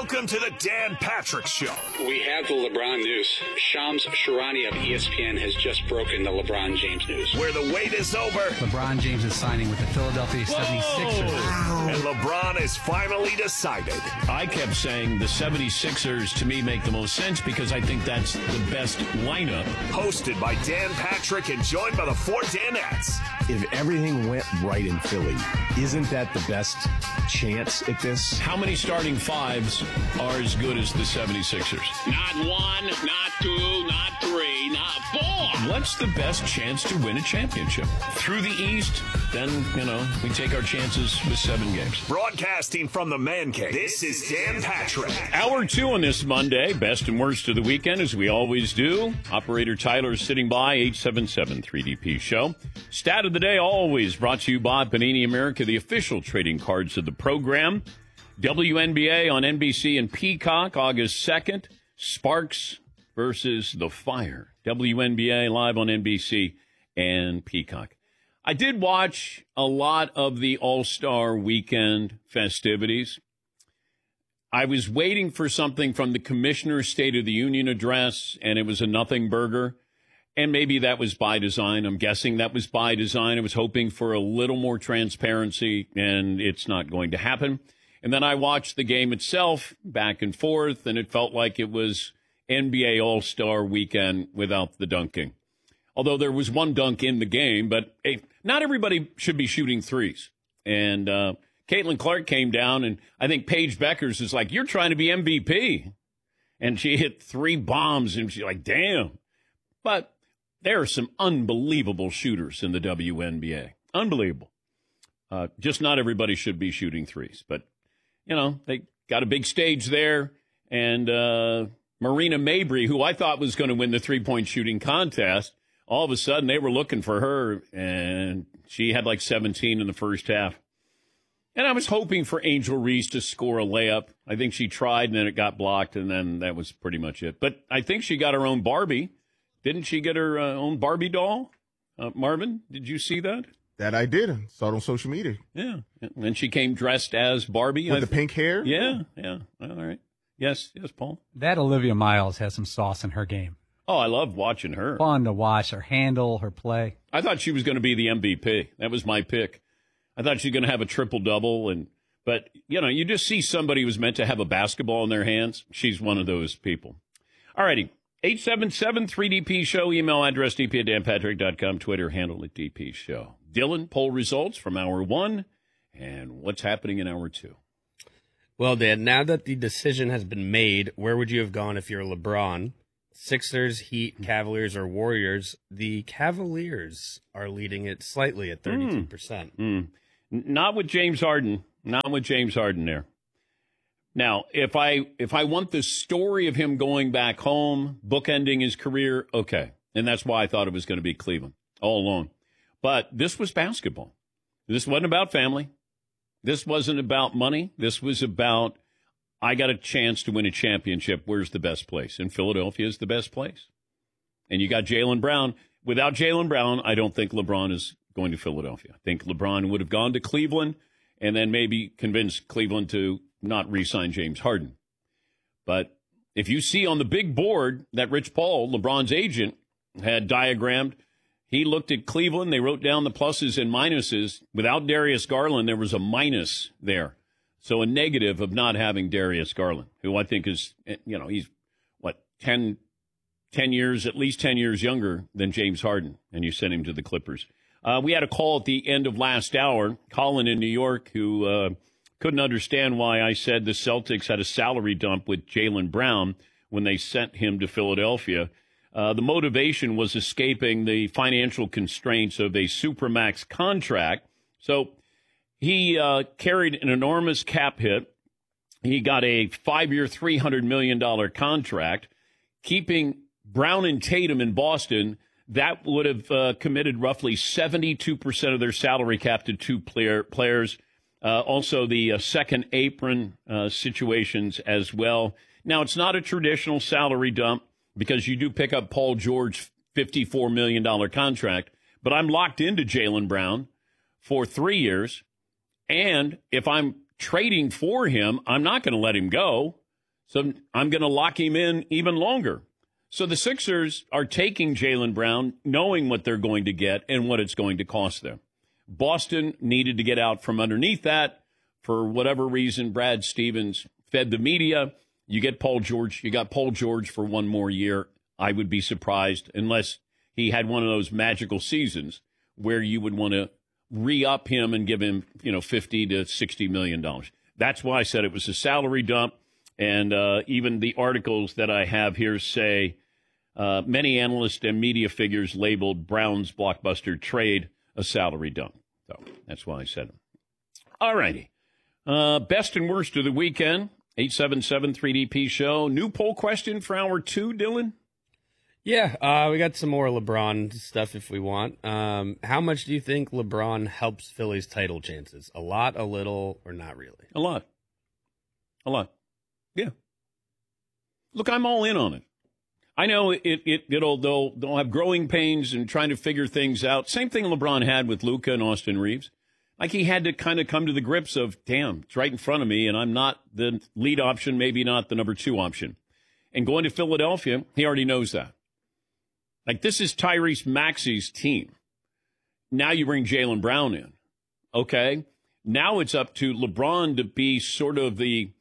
Welcome to the Dan Patrick Show. We have the LeBron news. Shams Charania of ESPN has just broken the LeBron James news. Where the wait is over. LeBron James is signing with the Philadelphia 76ers. Wow. And LeBron has finally decided. I kept saying the 76ers to me make the most sense because I think that's the best lineup. Hosted by Dan Patrick and joined by the four Danettes. If everything went right in Philly, isn't that the best chance at this? How many starting fives are as good as the 76ers? Not one, not two, not three, not four. What's the best chance to win a championship? Through the East, then, we take our chances with 7 games. Broadcasting from the Man Cave, this is Dan Patrick. Hour 2 on this Monday, best and worst of the weekend, as we always do. Operator Tyler is sitting by, 877-3DP Show. Stat of the day, always brought to you by Panini America, the official trading cards of the program. WNBA on NBC and Peacock, August 2nd. Sparks versus the Fire. WNBA live on NBC and Peacock. I did watch a lot of the All-Star Weekend festivities. I was waiting for something from the Commissioner's State of the Union address, and it was a nothing burger. And maybe that was by design. I'm guessing that was by design. I was hoping for a little more transparency, and it's not going to happen. And then I watched the game itself back and forth, and it felt like it was NBA All-Star Weekend without the dunking. Although there was one dunk in the game, but hey, not everybody should be shooting threes. And Caitlin Clark came down, and I think Paige Beckers is like, you're trying to be MVP. And she hit 3 bombs, and she's like, damn. But there are some unbelievable shooters in the WNBA. Unbelievable. Just not everybody should be shooting threes. But, they got a big stage there. And Marina Mabrey, who I thought was going to win the three-point shooting contest, all of a sudden they were looking for her, and she had like 17 in the first half. And I was hoping for Angel Reese to score a layup. I think she tried, and then it got blocked, and then that was pretty much it. But I think she got her own Barbie. Didn't she get her own Barbie doll? Marvin, did you see that? That I did. Saw it on social media. Yeah. And she came dressed as Barbie. With the pink hair? Yeah. All right. Yes, Paul. That Olivia Miles has some sauce in her game. Oh, I love watching her. Fun to watch, her handle, her play. I thought she was going to be the MVP. That was my pick. I thought she was going to have a triple-double. But, you just see somebody who's meant to have a basketball in their hands. She's one of those people. All righty. 877-3DP Show. Email address dp@danpatrick.com. Twitter handle at DP Show. Dylan, poll results from Hour 1 and what's happening in Hour 2. Well, Dan, now that the decision has been made, where would you have gone if you're LeBron? Sixers, Heat, Cavaliers, or Warriors? The Cavaliers are leading it slightly at 32%. Not with James Harden. Not with James Harden there. Now, if I want the story of him going back home, bookending his career, okay. And that's why I thought it was going to be Cleveland all along. But this was basketball. This wasn't about family. This wasn't about money. This was about, I got a chance to win a championship. Where's the best place? And Philadelphia is the best place. And you got Jaylen Brown. Without Jaylen Brown, I don't think LeBron is going to Philadelphia. I think LeBron would have gone to Cleveland and then maybe convinced Cleveland to not re-sign James Harden. But if you see on the big board that Rich Paul, LeBron's agent, had diagrammed, he looked at Cleveland. They wrote down the pluses and minuses. Without Darius Garland, there was a minus there. So a negative of not having Darius Garland, who I think is, he's, 10 years, at least 10 years younger than James Harden, and you sent him to the Clippers. We had a call at the end of last hour, Colin in New York, who couldn't understand why I said the Celtics had a salary dump with Jaylen Brown when they sent him to Philadelphia. The motivation was escaping the financial constraints of a Supermax contract. So he carried an enormous cap hit. He got a 5-year, $300 million contract. Keeping Brown and Tatum in Boston, that would have committed roughly 72% of their salary cap to 2 players. Also, the second apron situations as well. Now, it's not a traditional salary dump, because you do pick up Paul George's $54 million contract, but I'm locked into Jaylen Brown for 3 years, and if I'm trading for him, I'm not going to let him go. So I'm going to lock him in even longer. So the Sixers are taking Jaylen Brown, knowing what they're going to get and what it's going to cost them. Boston needed to get out from underneath that. For whatever reason, Brad Stevens fed the media. You get Paul George. You got Paul George for one more year. I would be surprised unless he had one of those magical seasons where you would want to re-up him and give him, $50 to $60 million. That's why I said it was a salary dump. And even the articles that I have here say many analysts and media figures labeled Brown's blockbuster trade a salary dump. So that's why I said it. All righty. Best and worst of the weekend, 877-3DP show. New poll question for hour 2, Dylan? Yeah, we got some more LeBron stuff if we want. How much do you think LeBron helps Philly's title chances? A lot, a little, or not really? A lot. A lot. Yeah. Look, I'm all in on it. I know they'll have growing pains and trying to figure things out. Same thing LeBron had with Luka and Austin Reeves. Like he had to kind of come to the grips of, damn, it's right in front of me, and I'm not the lead option, maybe not the number 2 option. And going to Philadelphia, he already knows that. Like, this is Tyrese Maxey's team. Now you bring Jaylen Brown in. Okay? Now it's up to LeBron to be sort of he's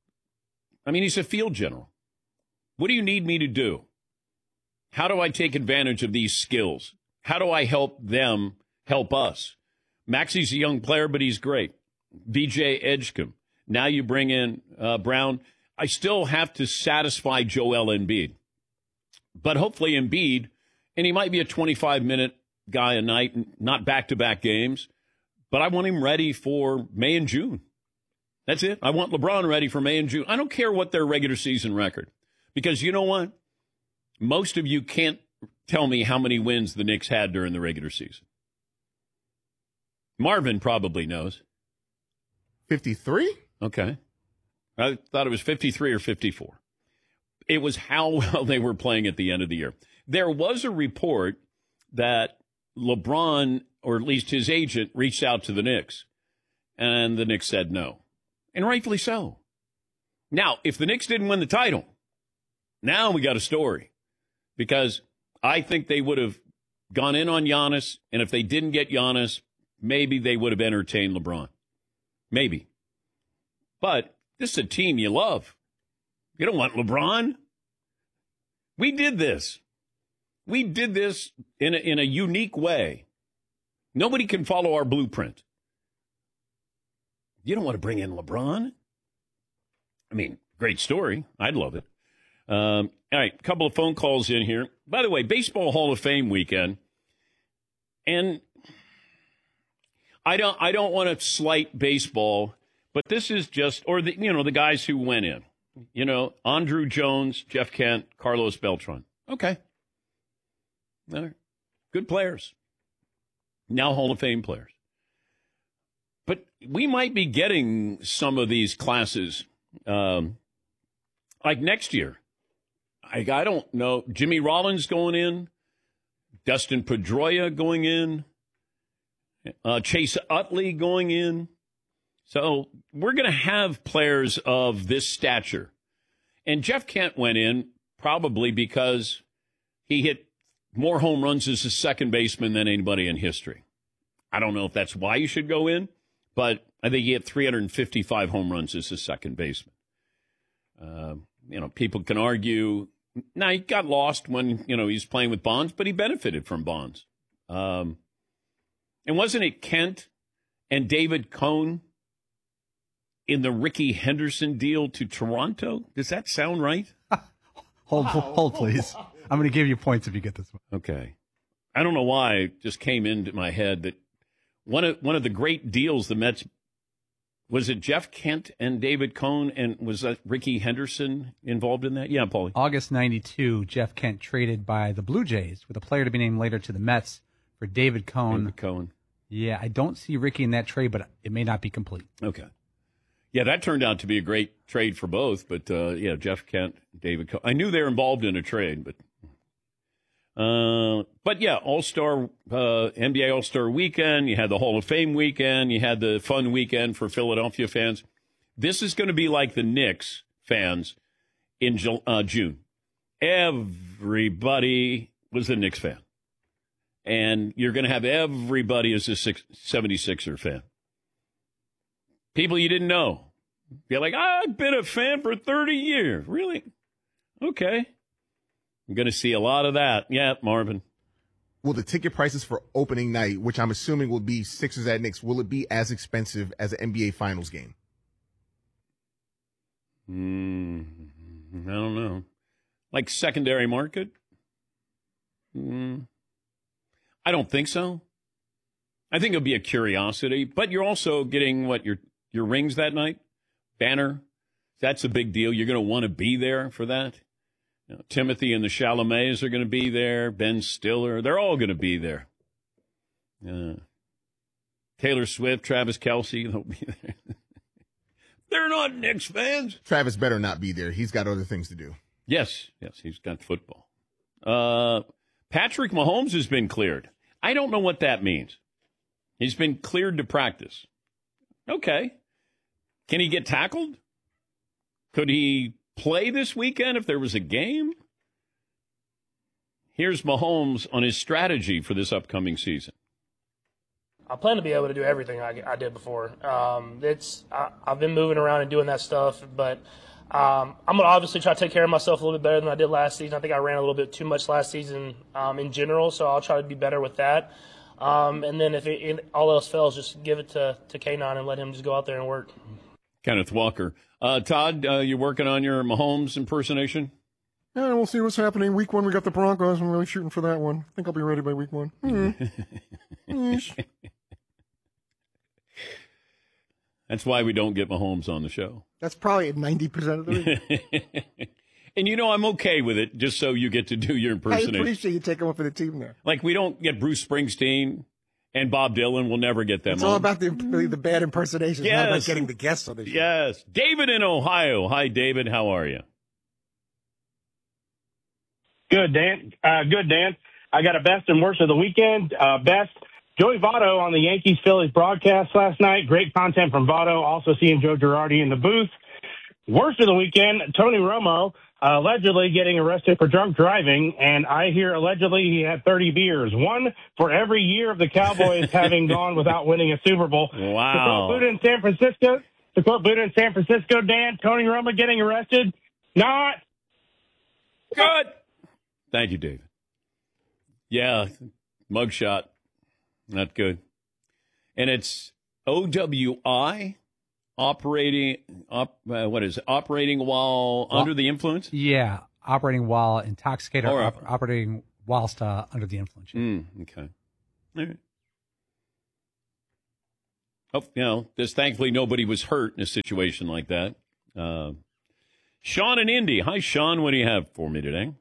a field general. What do you need me to do? How do I take advantage of these skills? How do I help them help us? Maxey's a young player, but he's great. VJ Edgecombe. Now you bring in Brown. I still have to satisfy Joel Embiid. But hopefully Embiid, and he might be a 25-minute guy a night, not back-to-back games, but I want him ready for May and June. That's it. I want LeBron ready for May and June. I don't care what their regular season record. Because you know what? Most of you can't tell me how many wins the Knicks had during the regular season. Marvin probably knows. 53? Okay. I thought it was 53 or 54. It was how well they were playing at the end of the year. There was a report that LeBron, or at least his agent, reached out to the Knicks, and the Knicks said no. And rightfully so. Now, if the Knicks didn't win the title, now we got a story. Because I think they would have gone in on Giannis, and if they didn't get Giannis, maybe they would have entertained LeBron. Maybe. But this is a team you love. You don't want LeBron. We did this. We did this in a unique way. Nobody can follow our blueprint. You don't want to bring in LeBron? I mean, great story. I'd love it. All right, a couple of phone calls in here. By the way, Baseball Hall of Fame weekend. And I don't want to slight baseball, but this is just, or the guys who went in. Andruw Jones, Jeff Kent, Carlos Beltran. Okay. They're good players. Now Hall of Fame players. But we might be getting some of these classes like next year. I don't know. Jimmy Rollins going in. Dustin Pedroia going in. Chase Utley going in. So we're going to have players of this stature. And Jeff Kent went in probably because he hit more home runs as a second baseman than anybody in history. I don't know if that's why you should go in, but I think he hit 355 home runs as a second baseman. People can argue. Now, he got lost when, he's playing with Bonds, but he benefited from Bonds. And wasn't it Kent and David Cone in the Rickey Henderson deal to Toronto? Does that sound right? Hold, please. I'm going to give you points if you get this one. Okay. I don't know why it just came into my head that one of the great deals the Mets, was it Jeff Kent and David Cone, and was that Rickey Henderson involved in that? Yeah, Paulie. August 92, Jeff Kent traded by the Blue Jays with a player to be named later to the Mets for David Cone. David Cone. Yeah, I don't see Rickey in that trade, but it may not be complete. Okay. Yeah, that turned out to be a great trade for both, but Jeff Kent, David Cone. I knew they were involved in a trade, but All-Star, NBA All-Star weekend, you had the Hall of Fame weekend, you had the fun weekend for Philadelphia fans. This is going to be like the Knicks fans in June. Everybody was a Knicks fan. And you're going to have everybody as a 76er fan. People you didn't know. Be like, I've been a fan for 30 years. Really? Okay. I'm going to see a lot of that. Yeah, Marvin. Will the ticket prices for opening night, which I'm assuming will be Sixers at Knicks, will it be as expensive as an NBA Finals game? I don't know. Like secondary market? I don't think so. I think it'll be a curiosity, but you're also getting your rings that night, banner. That's a big deal. You're going to want to be there for that. You know, Timothy and the Chalamets are going to be there. Ben Stiller, they're all going to be there. Taylor Swift, Travis Kelce, they'll be there. They're not Knicks fans. Travis better not be there. He's got other things to do. Yes, he's got football. Patrick Mahomes has been cleared. I don't know what that means. He's been cleared to practice. Okay. Can he get tackled? Could he play this weekend if there was a game? Here's Mahomes on his strategy for this upcoming season. I plan to be able to do everything I did before. I've been moving around and doing that stuff, but I'm going to obviously try to take care of myself a little bit better than I did last season. I think I ran a little bit too much last season in general, so I'll try to be better with that. And then if all else fails, just give it to K9 and let him just go out there and work. Kenneth Walker. Todd, you working on your Mahomes impersonation? Yeah, we'll see what's happening. Week 1, we got the Broncos. I'm really shooting for that one. I think I'll be ready by week 1. That's why we don't get Mahomes on the show. That's probably 90% of the week. And I'm okay with it, just so you get to do your impersonation. I appreciate you taking one for the team there. Like, we don't get Bruce Springsteen and Bob Dylan. We'll never get them on. It's all about the bad impersonations, not about getting the guests on the show. Yes. David in Ohio. Hi, David. How are you? Good, Dan. I got a best and worst of the weekend. Best, Joey Votto on the Yankees-Phillies broadcast last night. Great content from Votto. Also seeing Joe Girardi in the booth. Worst of the weekend, Tony Romo allegedly getting arrested for drunk driving, and I hear allegedly he had 30 beers. One for every year of the Cowboys having gone without winning a Super Bowl. Wow. To quote Buddha in San Francisco, Dan, Tony Romo getting arrested, not good. Thank you, David. Yeah, mugshot. Not good. And it's OWI operating while under the influence? Yeah, operating while intoxicated or operating whilst under the influence. Okay. All right. Oh, there's thankfully nobody was hurt in a situation like that. Sean in Indy. Hi, Sean. What do you have for me today?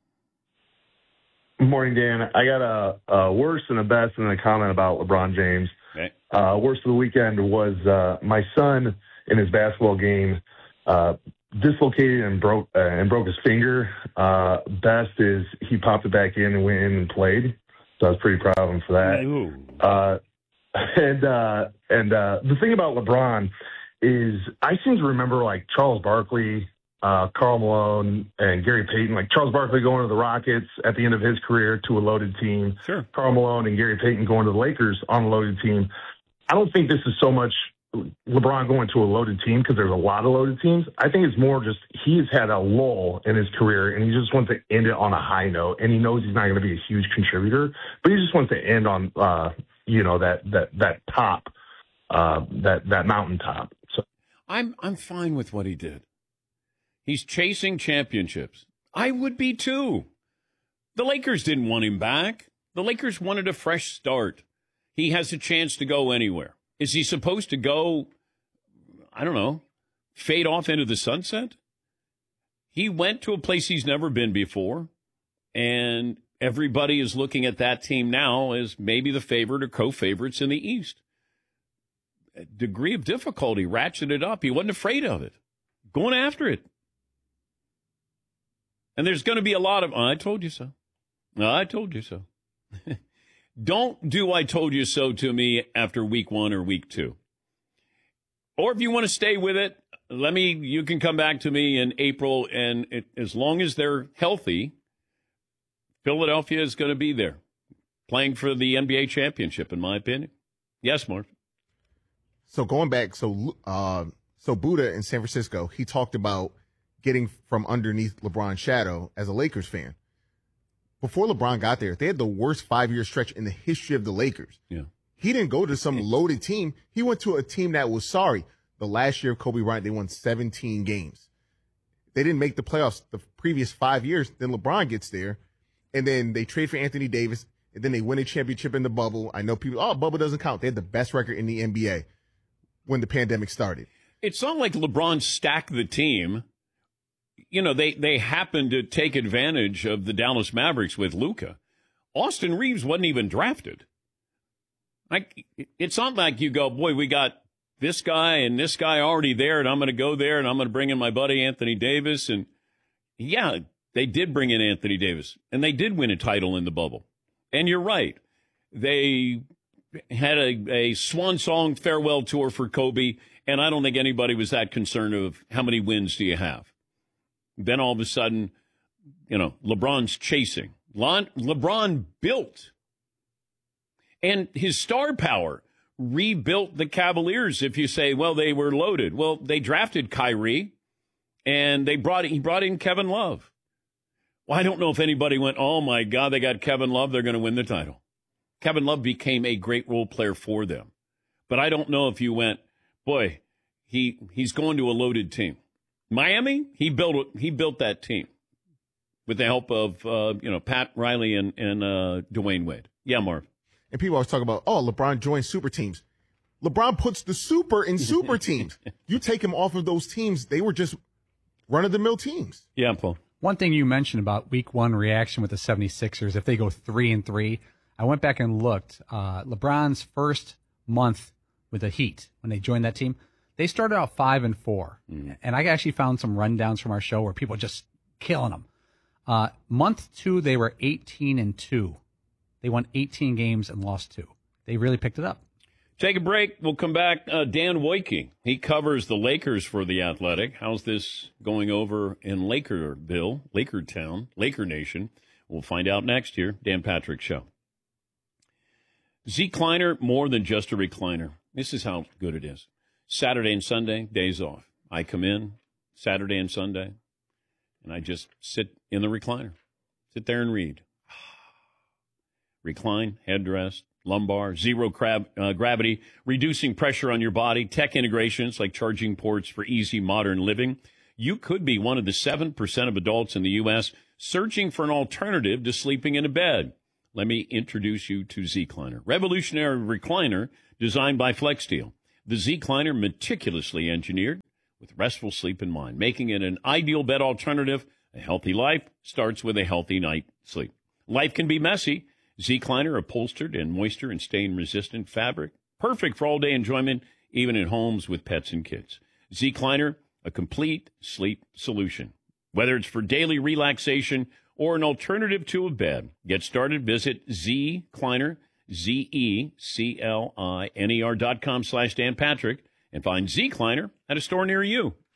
Good morning, Dan. I got a worst and a best and a comment about LeBron James. Okay. Worst of the weekend was my son in his basketball game dislocated and broke his finger. Best is he popped it back in and went in and played. So I was pretty proud of him for that. And the thing about LeBron is I seem to remember like Charles Barkley, Karl Malone, and Gary Payton, like Charles Barkley going to the Rockets at the end of his career to a loaded team. Sure. Karl Malone and Gary Payton going to the Lakers on a loaded team. I don't think this is so much LeBron going to a loaded team because there's a lot of loaded teams. I think it's more just he's had a lull in his career and he just wants to end it on a high note. And he knows he's not going to be a huge contributor, but he just wants to end on, that top, that mountaintop. So I'm fine with what he did. He's chasing championships. I would be too. The Lakers didn't want him back. The Lakers wanted a fresh start. He has a chance to go anywhere. Is he supposed to go, I don't know, fade off into the sunset? He went to a place he's never been before, and everybody is looking at that team now as maybe the favorite or co-favorites in the East. A degree of difficulty, ratcheted up. He wasn't afraid of it. Going after it. And there's going to be a lot of, I told you so. I told you so. Don't do I told you so to me after week 1 or week 2. Or if you want to stay with it, You can come back to me in April, and as long as they're healthy, Philadelphia is going to be there, playing for the NBA championship, in my opinion. Yes, Mark. So going back, so Buddha in San Francisco, he talked about getting from underneath LeBron's shadow as a Lakers fan. Before LeBron got there, they had the worst 5-year stretch in the history of the Lakers. Yeah. He didn't go to some loaded team. He went to a team that was sorry. The last year of Kobe Bryant, they won 17 games. They didn't make the playoffs the previous 5 years. Then LeBron gets there, and then they trade for Anthony Davis, and then they win a championship in the bubble. I know people, bubble doesn't count. They had the best record in the NBA when the pandemic started. It's not like LeBron stacked the team. You know, they happened to take advantage of the Dallas Mavericks with Luka. Austin Reeves wasn't even drafted. It's not like you go, boy, we got this guy and this guy already there, and I'm going to go there, and I'm going to bring in my buddy Anthony Davis. And, yeah, they did bring in Anthony Davis, and they did win a title in the bubble. And you're right. They had a swan song farewell tour for Kobe, and I don't think anybody was that concerned of how many wins do you have. Then all of a sudden, you know, LeBron's chasing. LeBron built. And his star power rebuilt the Cavaliers. If you say, well, they were loaded. Well, they drafted Kyrie, and he brought in Kevin Love. Well, I don't know if anybody went, oh, my God, they got Kevin Love. They're going to win the title. Kevin Love became a great role player for them. But I don't know if you went, boy, he's going to a loaded team. Miami, he built that team with the help of, Pat Riley and Dwayne Wade. Yeah, Marv. And people always talk about, LeBron joined super teams. LeBron puts the super in super teams. You take him off of those teams, they were just run-of-the-mill teams. Yeah, Paul. One thing you mentioned about week one reaction with the 76ers, if they go 3-3, I went back and looked. LeBron's first month with the Heat, when they joined that team, they started out 5-4. Mm-hmm. And I actually found some rundowns from our show where people just killing them. Month 2, they were 18-2. They won 18 games and lost 2. They really picked it up. Take a break. We'll come back. Dan Woike, he covers the Lakers for The Athletic. How's this going over in Lakerville, Lakertown, Laker Nation? We'll find out next here. Dan Patrick Show. Zecliner, more than just a recliner. This is how good it is. Saturday and Sunday, days off. I come in Saturday and Sunday, and I just sit in the recliner. Sit there and read. Recline, headrest, lumbar, zero gravity, reducing pressure on your body, tech integrations like charging ports for easy modern living. You could be one of the 7% of adults in the U.S. searching for an alternative to sleeping in a bed. Let me introduce you to Zecliner, revolutionary recliner designed by FlexSteel. The Zecliner, meticulously engineered with restful sleep in mind, making it an ideal bed alternative. A healthy life starts with a healthy night's sleep. Life can be messy. Zecliner, upholstered in moisture and stain-resistant fabric. Perfect for all-day enjoyment, even in homes with pets and kids. Zecliner, a complete sleep solution. Whether it's for daily relaxation or an alternative to a bed, get started. Visit Zecliner, ZECLINER.com/Dan Patrick and find Zecliner at a store near you.